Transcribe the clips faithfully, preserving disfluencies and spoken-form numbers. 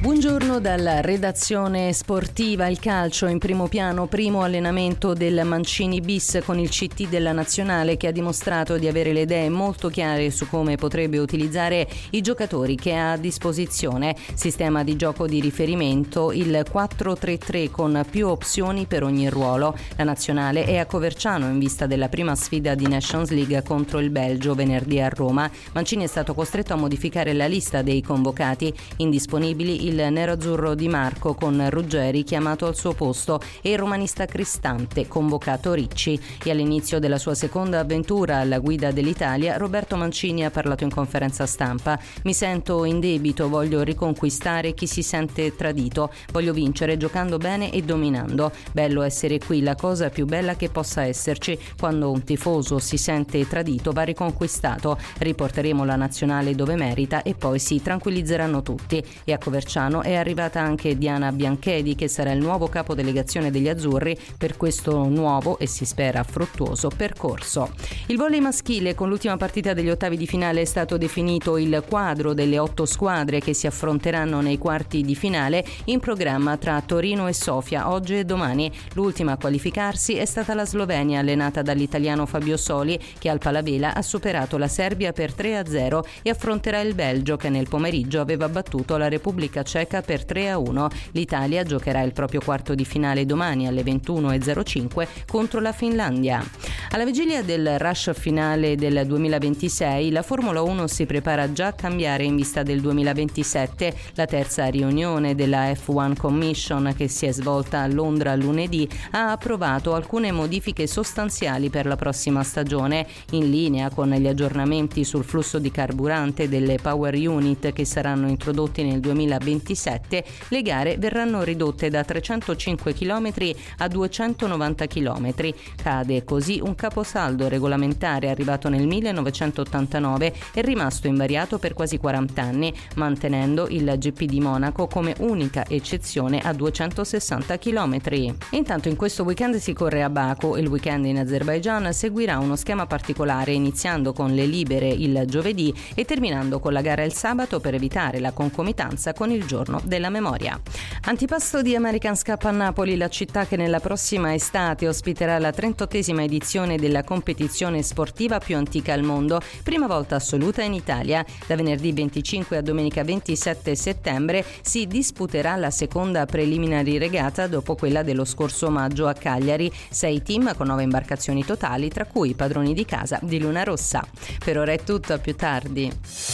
Buongiorno dalla redazione sportiva. Il calcio in primo piano, primo allenamento del Mancini bis con il C T della Nazionale, che ha dimostrato di avere le idee molto chiare su come potrebbe utilizzare i giocatori che ha a disposizione. Sistema di gioco di riferimento, il quattro tre tre con più opzioni per ogni ruolo. La Nazionale è a Coverciano in vista della prima sfida di Nations League contro il Belgio venerdì a Roma. Mancini è stato costretto a modificare la lista dei convocati. Indisponibili il nerazzurro Di Marco con Ruggeri chiamato al suo posto e il romanista Cristante convocato Ricci. E all'inizio della sua seconda avventura alla guida dell'Italia, Roberto Mancini ha parlato in conferenza stampa: mi sento in debito, voglio riconquistare chi si sente tradito, voglio vincere giocando bene e dominando. Bello essere qui, la cosa più bella che possa esserci. Quando un tifoso si sente tradito va riconquistato. Riporteremo la nazionale dove merita e poi si tranquillizzeranno tutti. E a Coverciano è arrivata anche Diana Bianchedi, che sarà il nuovo capo delegazione degli azzurri per questo nuovo e si spera fruttuoso percorso. Il volley maschile, con l'ultima partita degli ottavi di finale, è stato definito il quadro delle otto squadre che si affronteranno nei quarti di finale in programma tra Torino e Sofia oggi e domani. L'ultima a qualificarsi è stata la Slovenia, allenata dall'italiano Fabio Soli, che al Palavela ha superato la Serbia per tre a zero e affronterà il Belgio, che nel pomeriggio aveva battuto la Repubblica Ceca per tre a uno. L'Italia giocherà il proprio quarto di finale domani alle ventuno e zero cinque contro la Finlandia. Alla vigilia del rush finale del duemilaventisei, la Formula uno si prepara già a cambiare in vista del duemilaventisette. La terza riunione della F uno Commission, che si è svolta a Londra lunedì, ha approvato alcune modifiche sostanziali per la prossima stagione, in linea con gli aggiornamenti sul flusso di carburante delle power unit che saranno introdotti nel duemilaventisette. Le gare verranno ridotte da trecentocinque chilometri a duecentonovanta chilometri. Cade così un caposaldo regolamentare arrivato nel millenovecentottantanove e rimasto invariato per quasi quaranta anni, mantenendo il G P di Monaco come unica eccezione a duecentosessanta chilometri. Intanto in questo weekend si corre a Baku. Il weekend in Azerbaigian seguirà uno schema particolare, iniziando con le libere il giovedì e terminando con la gara il sabato per evitare la concomitanza con il giorno della memoria. Antipasto di America's Cup a Napoli, la città che nella prossima estate ospiterà la trentottesima edizione della competizione sportiva più antica al mondo, prima volta assoluta in Italia. Da venerdì venticinque a domenica ventisette settembre si disputerà la seconda preliminary regata dopo quella dello scorso maggio a Cagliari. Sei team con nove imbarcazioni totali, tra cui i padroni di casa di Luna Rossa. Per ora è tutto, a più tardi.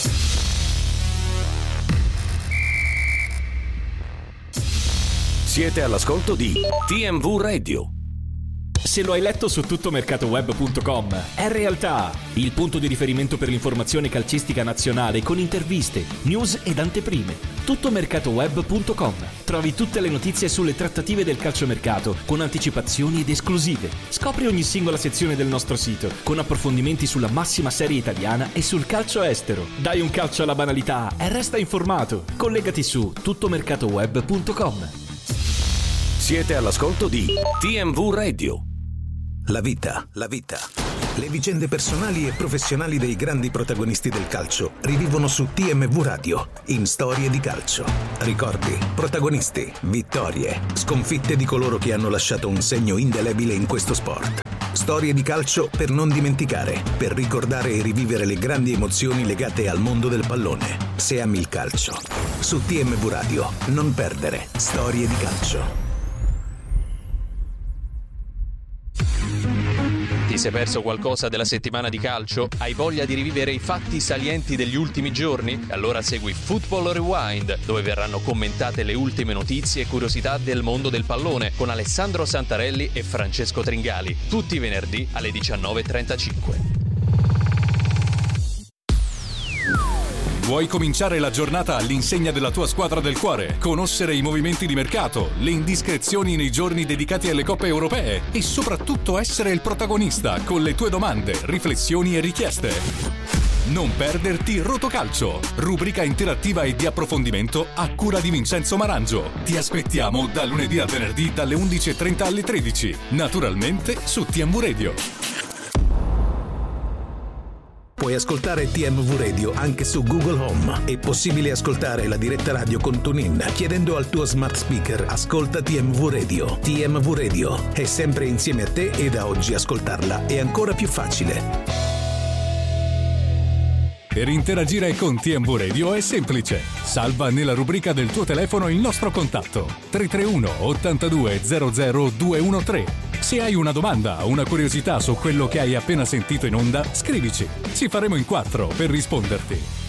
Siete all'ascolto di T M V Radio. Se lo hai letto su tuttomercatoweb punto com, è realtà. Il punto di riferimento per l'informazione calcistica nazionale con interviste, news ed anteprime. tuttomercatoweb punto com. Trovi tutte le notizie sulle trattative del calciomercato con anticipazioni ed esclusive. Scopri ogni singola sezione del nostro sito con approfondimenti sulla massima serie italiana e sul calcio estero. Dai un calcio alla banalità e resta informato. Collegati su tuttomercatoweb punto com. Siete all'ascolto di T M V Radio. La vita, la vita. Le vicende personali e professionali dei grandi protagonisti del calcio rivivono su T M V Radio, in Storie di calcio. Ricordi, protagonisti, vittorie, sconfitte di coloro che hanno lasciato un segno indelebile in questo sport. Storie di calcio per non dimenticare, per ricordare e rivivere le grandi emozioni legate al mondo del pallone. Se ami il calcio. Su T M V Radio, non perdere Storie di calcio. Ti sei perso qualcosa della settimana di calcio? Hai voglia di rivivere i fatti salienti degli ultimi giorni? Allora segui Football Rewind, dove verranno commentate le ultime notizie e curiosità del mondo del pallone con Alessandro Santarelli e Francesco Tringali, tutti i venerdì alle diciannove e trentacinque. Vuoi cominciare la giornata all'insegna della tua squadra del cuore? Conoscere i movimenti di mercato, le indiscrezioni nei giorni dedicati alle coppe europee e soprattutto essere il protagonista con le tue domande, riflessioni e richieste? Non perderti Rotocalcio, rubrica interattiva e di approfondimento a cura di Vincenzo Marangio. Ti aspettiamo da lunedì a venerdì dalle undici e trenta alle tredici, naturalmente su T M V Radio. Puoi ascoltare T M V Radio anche su Google Home. È possibile ascoltare la diretta radio con TuneIn chiedendo al tuo smart speaker ascolta T M V Radio. T M V Radio è sempre insieme a te e da oggi ascoltarla è ancora più facile. Per interagire con T M V Radio è semplice. Salva nella rubrica del tuo telefono il nostro contatto tre tre uno ottantadue zero zero due uno tre. Se hai una domanda o una curiosità su quello che hai appena sentito in onda, scrivici. Ci faremo in quattro per risponderti.